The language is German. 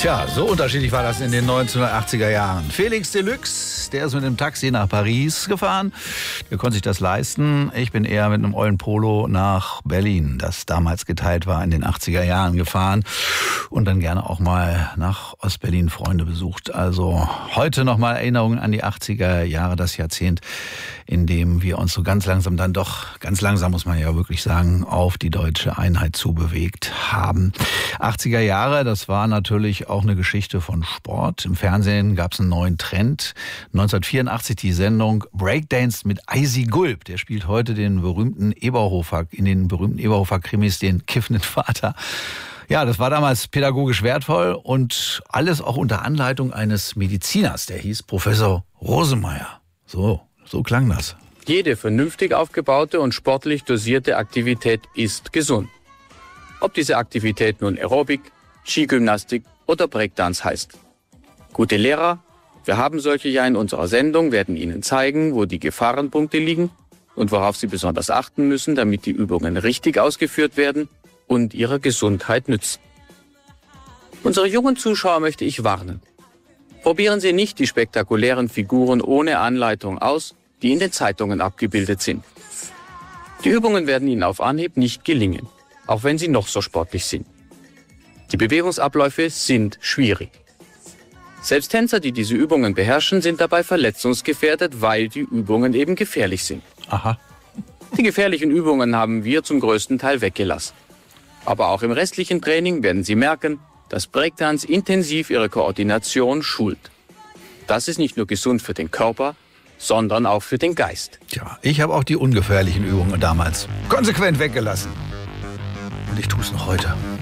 Tja, so unterschiedlich war das in den 1980er Jahren. Felix Deluxe, der ist mit dem Taxi nach Paris gefahren. Der konnte sich das leisten. Ich bin eher mit einem ollen Polo nach Berlin, das damals geteilt war, in den 80er Jahren gefahren. Und dann gerne auch mal nach Ostberlin Freunde besucht. Also heute nochmal Erinnerungen an die 80er Jahre, das Jahrzehnt, in dem wir uns so ganz langsam dann doch, ganz langsam muss man ja wirklich sagen, auf die deutsche Einheit zubewegt haben. 80er Jahre, das war natürlich auch eine Geschichte von Sport. Im Fernsehen gab es einen neuen Trend. 1984 die Sendung Breakdance mit Eisi Gulb. Der spielt heute in den berühmten Eberhofer-Krimis den kiffenden Vater. Ja, das war damals pädagogisch wertvoll und alles auch unter Anleitung eines Mediziners, der hieß Professor Rosemeyer. So klang das. Jede vernünftig aufgebaute und sportlich dosierte Aktivität ist gesund. Ob diese Aktivität nun Aerobic, Skigymnastik oder Breakdance heißt. Gute Lehrer, wir haben solche ja in unserer Sendung, werden Ihnen zeigen, wo die Gefahrenpunkte liegen und worauf Sie besonders achten müssen, damit die Übungen richtig ausgeführt werden und Ihrer Gesundheit nützen. Unsere jungen Zuschauer möchte ich warnen. Probieren Sie nicht die spektakulären Figuren ohne Anleitung aus, die in den Zeitungen abgebildet sind. Die Übungen werden Ihnen auf Anhieb nicht gelingen, auch wenn Sie noch so sportlich sind. Die Bewegungsabläufe sind schwierig. Selbst Tänzer, die diese Übungen beherrschen, sind dabei verletzungsgefährdet, weil die Übungen eben gefährlich sind. Aha. Die gefährlichen Übungen haben wir zum größten Teil weggelassen. Aber auch im restlichen Training werden Sie merken, dass Breakdance intensiv Ihre Koordination schult. Das ist nicht nur gesund für den Körper, sondern auch für den Geist. Tja, ich habe auch die ungefährlichen Übungen damals konsequent weggelassen. Und ich tue es noch heute.